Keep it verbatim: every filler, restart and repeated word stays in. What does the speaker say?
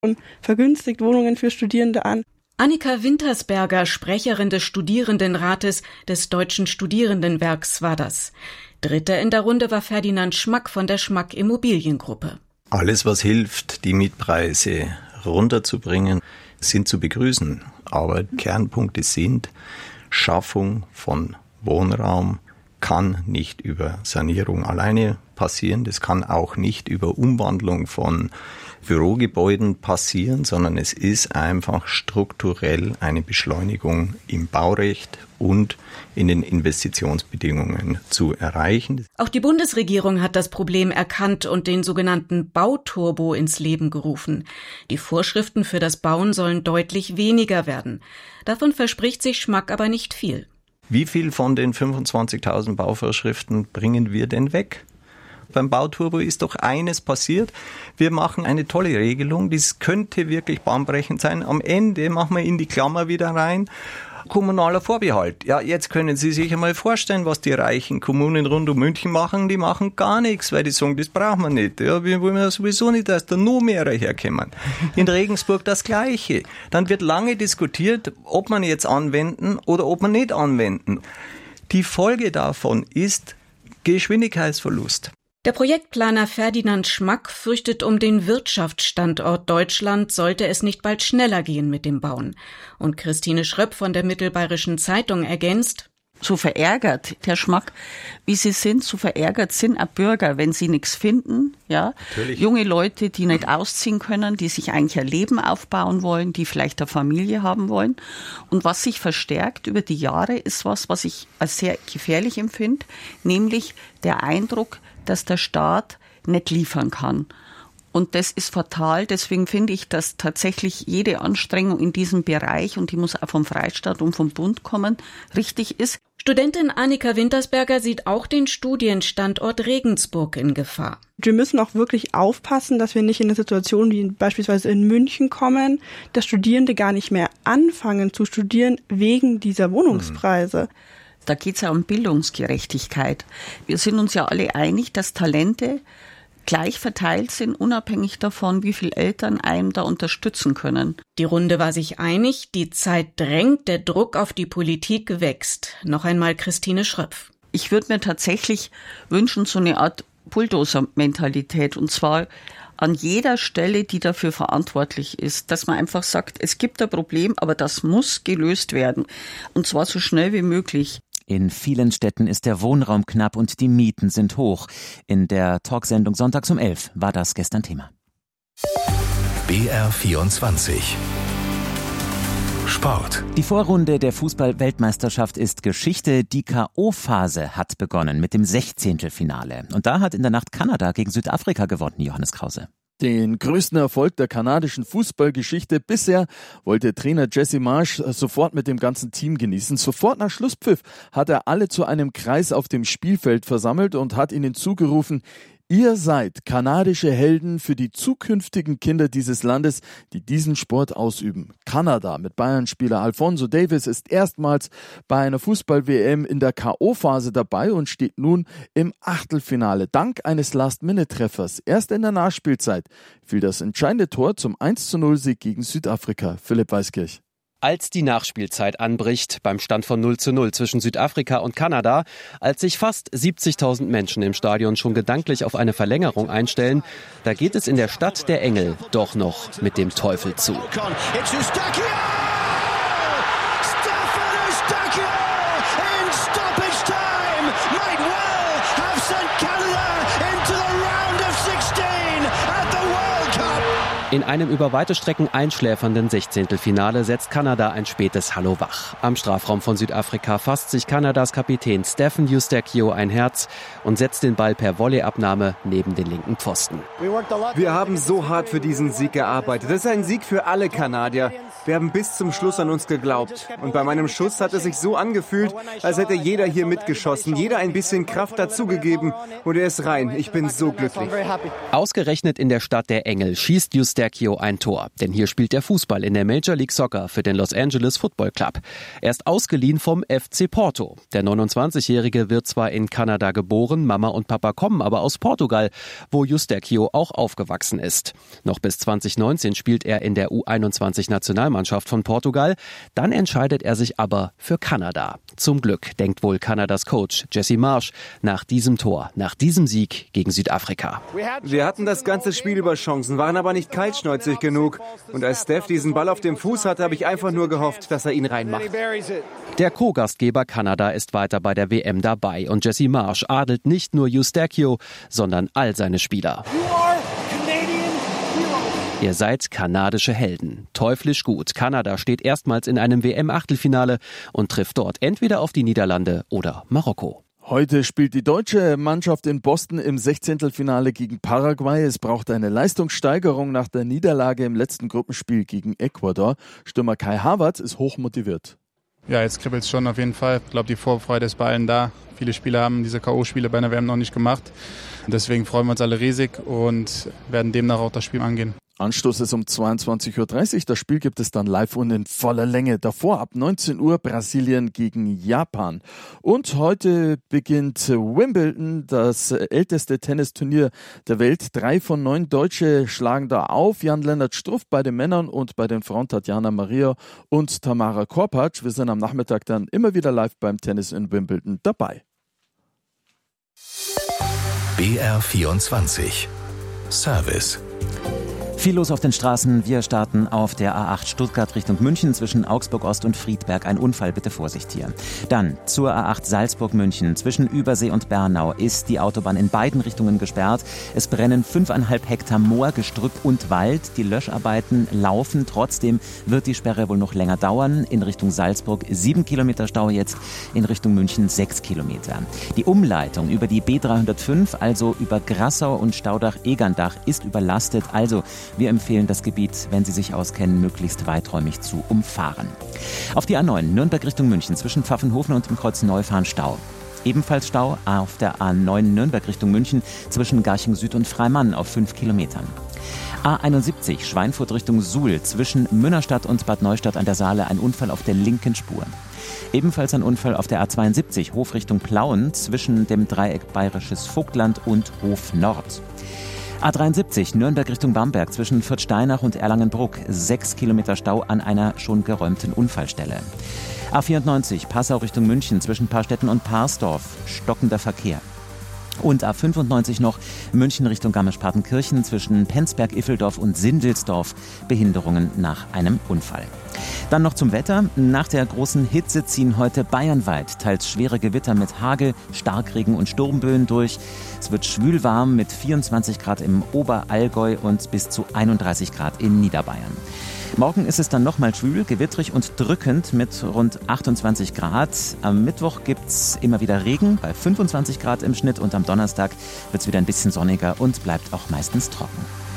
und vergünstigt Wohnungen für Studierende an. Annika Wintersberger, Sprecherin des Studierendenrates des Deutschen Studierendenwerks, war das. Dritter in der Runde war Ferdinand Schmack von der Schmack Immobiliengruppe. Alles, was hilft, die Mietpreise runterzubringen, sind zu begrüßen. Aber Kernpunkte sind, Schaffung von Wohnraum kann nicht über Sanierung alleine passieren. Das kann auch nicht über Umwandlung von Bürogebäuden passieren, sondern es ist einfach strukturell eine Beschleunigung im Baurecht und in den Investitionsbedingungen zu erreichen. Auch die Bundesregierung hat das Problem erkannt und den sogenannten Bauturbo ins Leben gerufen. Die Vorschriften für das Bauen sollen deutlich weniger werden. Davon verspricht sich Schmack aber nicht viel. Wie viel von den fünfundzwanzigtausend Bauvorschriften bringen wir denn weg? Beim Bauturbo ist doch eines passiert. Wir machen eine tolle Regelung, das könnte wirklich bahnbrechend sein. Am Ende machen wir in die Klammer wieder rein. Kommunaler Vorbehalt. Ja, jetzt können Sie sich einmal vorstellen, was die reichen Kommunen rund um München machen. Die machen gar nichts, weil die sagen, das brauchen wir nicht. Ja, wir wollen ja sowieso nicht, dass da noch mehr herkommen. In Regensburg das Gleiche. Dann wird lange diskutiert, ob man jetzt anwenden oder ob man nicht anwenden. Die Folge davon ist Geschwindigkeitsverlust. Der Projektplaner Ferdinand Schmack fürchtet um den Wirtschaftsstandort Deutschland, sollte es nicht bald schneller gehen mit dem Bauen. Und Christine Schröpp von der Mittelbayerischen Zeitung ergänzt: So verärgert, Herr Schmack, wie Sie sind, so verärgert sind auch Bürger, wenn sie nichts finden. Ja, Natürlich. Junge Leute, die nicht ausziehen können, die sich eigentlich ein Leben aufbauen wollen, die vielleicht eine Familie haben wollen. Und was sich verstärkt über die Jahre, ist was, was ich als sehr gefährlich empfinde, nämlich der Eindruck, dass der Staat nicht liefern kann. Und das ist fatal. Deswegen finde ich, dass tatsächlich jede Anstrengung in diesem Bereich, und die muss auch vom Freistaat und vom Bund kommen, richtig ist. Studentin Annika Wintersberger sieht auch den Studienstandort Regensburg in Gefahr. Wir müssen auch wirklich aufpassen, dass wir nicht in eine Situation wie beispielsweise in München kommen, dass Studierende gar nicht mehr anfangen zu studieren wegen dieser Wohnungspreise. Mhm. Da geht es ja um Bildungsgerechtigkeit. Wir sind uns ja alle einig, dass Talente gleich verteilt sind, unabhängig davon, wie viele Eltern einem da unterstützen können. Die Runde war sich einig, die Zeit drängt, der Druck auf die Politik wächst. Noch einmal Christine Schröpf. Ich würde mir tatsächlich wünschen, so eine Art Bulldozer-Mentalität, und zwar an jeder Stelle, die dafür verantwortlich ist, dass man einfach sagt, es gibt ein Problem, aber das muss gelöst werden, und zwar so schnell wie möglich. In vielen Städten ist der Wohnraum knapp und die Mieten sind hoch. In der Talksendung Sonntags um elf war das gestern Thema. B R vierundzwanzig Sport. Die Vorrunde der Fußball-Weltmeisterschaft ist Geschichte. Die K O-Phase hat begonnen mit dem Sechzehntelfinale. Und da hat in der Nacht Kanada gegen Südafrika gewonnen, Johannes Krause. Den größten Erfolg der kanadischen Fußballgeschichte bisher wollte Trainer Jesse Marsch sofort mit dem ganzen Team genießen. Sofort nach Schlusspfiff hat er alle zu einem Kreis auf dem Spielfeld versammelt und hat ihnen zugerufen: Ihr seid kanadische Helden für die zukünftigen Kinder dieses Landes, die diesen Sport ausüben. Kanada mit Bayern-Spieler Alphonso Davies ist erstmals bei einer Fußball-W M in der K O-Phase dabei und steht nun im Achtelfinale. Dank eines Last-Minute-Treffers. Erst in der Nachspielzeit fiel das entscheidende Tor zum eins zu null Sieg gegen Südafrika. Philipp Weiskirch. Als die Nachspielzeit anbricht, beim Stand von null zu null zwischen Südafrika und Kanada, als sich fast siebzigtausend Menschen im Stadion schon gedanklich auf eine Verlängerung einstellen, da geht es in der Stadt der Engel doch noch mit dem Teufel zu. In einem über weite Strecken einschläfernden Sechzehntelfinale setzt Kanada ein spätes Hallo wach. Am Strafraum von Südafrika fasst sich Kanadas Kapitän Stephen Eustáquio ein Herz und setzt den Ball per Volleyabnahme neben den linken Pfosten. Wir haben so hart für diesen Sieg gearbeitet. Das ist ein Sieg für alle Kanadier. Wir haben bis zum Schluss an uns geglaubt. Und bei meinem Schuss hat es sich so angefühlt, als hätte jeder hier mitgeschossen, jeder ein bisschen Kraft dazugegeben. Und er ist rein. Ich bin so glücklich. Ausgerechnet in der Stadt der Engel schießt Eustáquio Eustachio ein Tor. Denn hier spielt der Fußball in der Major League Soccer für den Los Angeles Football Club. Er ist ausgeliehen vom F C Porto. Der neunundzwanzigjährige wird zwar in Kanada geboren, Mama und Papa kommen aber aus Portugal, wo Eustachio auch aufgewachsen ist. Noch bis zwanzig neunzehn spielt er in der U einundzwanzig-Nationalmannschaft von Portugal. Dann entscheidet er sich aber für Kanada. Zum Glück, denkt wohl Kanadas Coach Jesse Marsch nach diesem Tor, nach diesem Sieg gegen Südafrika. Wir hatten das ganze Spiel über Chancen, waren aber nicht kaltschnäuzig genug. Und als Steph diesen Ball auf dem Fuß hatte, habe ich einfach nur gehofft, dass er ihn reinmacht. Der Co-Gastgeber Kanada ist weiter bei der W M dabei und Jesse Marsch adelt nicht nur Eustachio, sondern all seine Spieler. Ihr seid kanadische Helden. Teuflisch gut. Kanada steht erstmals in einem W M-Achtelfinale und trifft dort entweder auf die Niederlande oder Marokko. Heute spielt die deutsche Mannschaft in Boston im Sechzehntelfinale gegen Paraguay. Es braucht eine Leistungssteigerung nach der Niederlage im letzten Gruppenspiel gegen Ecuador. Stürmer Kai Havertz ist hochmotiviert. Ja, jetzt kribbelt es schon auf jeden Fall. Ich glaube, die Vorfreude ist bei allen da. Viele Spieler haben diese K O-Spiele bei einer W M noch nicht gemacht. Deswegen freuen wir uns alle riesig und werden demnach auch das Spiel angehen. Anstoß ist um zweiundzwanzig Uhr dreißig. Das Spiel gibt es dann live und in voller Länge. Davor ab neunzehn Uhr Brasilien gegen Japan. Und heute beginnt Wimbledon, das älteste Tennisturnier der Welt. Drei von neun Deutsche schlagen da auf. Jan-Lennart Struff bei den Männern und bei den Frauen Tatjana Maria und Tamara Korpatsch. Wir sind am Nachmittag dann immer wieder live beim Tennis in Wimbledon dabei. B R vierundzwanzig Service. Viel los auf den Straßen. Wir starten auf der A acht Stuttgart Richtung München zwischen Augsburg Ost und Friedberg. Ein Unfall, bitte Vorsicht hier. Dann zur A acht Salzburg München zwischen Übersee und Bernau ist die Autobahn in beiden Richtungen gesperrt. Es brennen fünfeinhalb Hektar Moor, Gestrüpp und Wald. Die Löscharbeiten laufen. Trotzdem wird die Sperre wohl noch länger dauern. In Richtung Salzburg sieben Kilometer Stau jetzt, in Richtung München sechs Kilometer. Die Umleitung über die B dreihundertfünf, also über Grassau und Staudach-Egerndach, ist überlastet. Also wir empfehlen das Gebiet, wenn Sie sich auskennen, möglichst weiträumig zu umfahren. Auf die A neun Nürnberg Richtung München zwischen Pfaffenhofen und dem Kreuz Neufahren Stau. Ebenfalls Stau auf der A neun Nürnberg Richtung München zwischen Garching Süd und Freimann auf fünf Kilometern. A einundsiebzig Schweinfurt Richtung Suhl zwischen Münnerstadt und Bad Neustadt an der Saale ein Unfall auf der linken Spur. Ebenfalls ein Unfall auf der A zweiundsiebzig Hof Richtung Plauen zwischen dem Dreieck Bayerisches Vogtland und Hof Nord. A dreiundsiebzig Nürnberg Richtung Bamberg zwischen Fürth-Steinach und Erlangenbruck. Sechs Kilometer Stau an einer schon geräumten Unfallstelle. A vierundneunzig Passau Richtung München zwischen Parstetten und Parsdorf. Stockender Verkehr. Und A fünfundneunzig noch München Richtung Garmisch-Partenkirchen zwischen Penzberg-Iffeldorf und Sindelsdorf. Behinderungen nach einem Unfall. Dann noch zum Wetter. Nach der großen Hitze ziehen heute bayernweit teils schwere Gewitter mit Hagel, Starkregen und Sturmböen durch. Es wird schwülwarm mit vierundzwanzig Grad im Oberallgäu und bis zu einunddreißig Grad in Niederbayern. Morgen ist es dann nochmal schwül, gewittrig und drückend mit rund achtundzwanzig Grad. Am Mittwoch gibt's immer wieder Regen bei fünfundzwanzig Grad im Schnitt und am Donnerstag wird's wieder ein bisschen sonniger und bleibt auch meistens trocken.